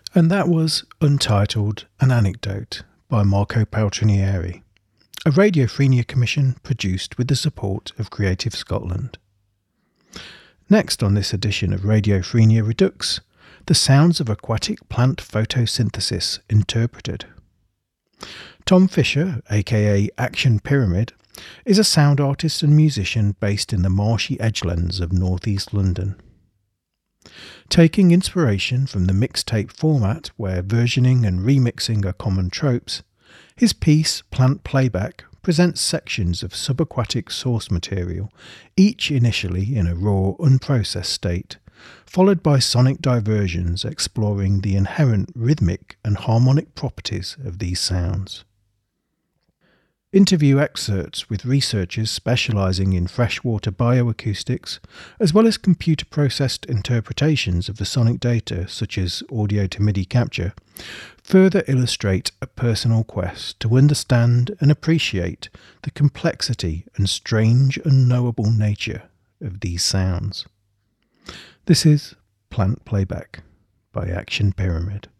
And that was Untitled, an Anecdote by Marco Paltrinieri, a Radiophrenia commission produced with the support of Creative Scotland. Next on this edition of Radiophrenia Redux, the sounds of aquatic plant photosynthesis interpreted. Tom Fisher, aka Action Pyramid, is a sound artist and musician based in the marshy edgelands of northeast London. Taking inspiration from the mixtape format where versioning and remixing are common tropes, his piece Plant Playback presents sections of subaquatic source material, each initially in a raw, unprocessed state, followed by sonic diversions exploring the inherent rhythmic and harmonic properties of these sounds. Interview excerpts with researchers specialising in freshwater bioacoustics, as well as computer-processed interpretations of the sonic data such as audio-to-MIDI capture, further illustrate a personal quest to understand and appreciate the complexity and strange unknowable nature of these sounds. This is Plant Playback by Action Pyramid.